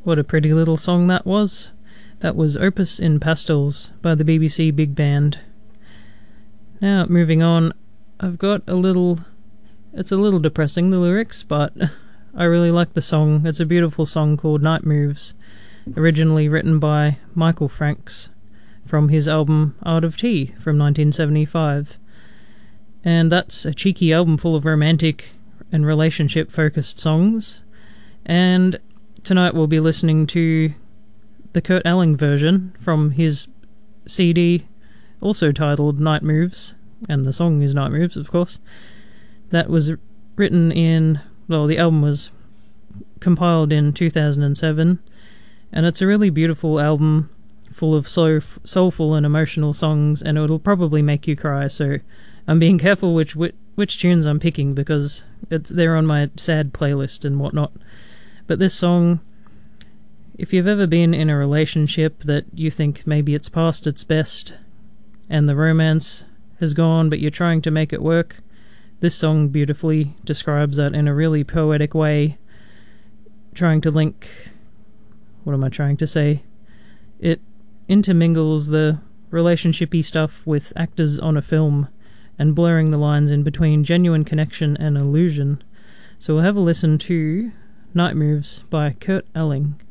What a pretty little song that was. That was Opus in Pastels by the BBC Big Band. Now, moving on, I've got it's a little depressing, the lyrics, but I really like the song. It's a beautiful song called Night Moves, originally written by Michael Franks from his album Art of Tea from 1975. And that's a cheeky album full of romantic and relationship-focused songs. And tonight we'll be listening to the Kurt Elling version from his CD, also titled Night Moves, and the song is Night Moves, of course. That was written the album was compiled in 2007, and it's a really beautiful album full of soulful and emotional songs, and it'll probably make you cry, so I'm being careful which tunes I'm picking, because they're on my sad playlist and whatnot. But this song, if you've ever been in a relationship that you think maybe it's past its best and the romance has gone but you're trying to make it work, this song beautifully describes that in a really poetic way, trying to link... what am I trying to say? It intermingles the relationshipy stuff with actors on a film and blurring the lines in between genuine connection and illusion. So we'll have a listen to Night Moves by Kurt Elling.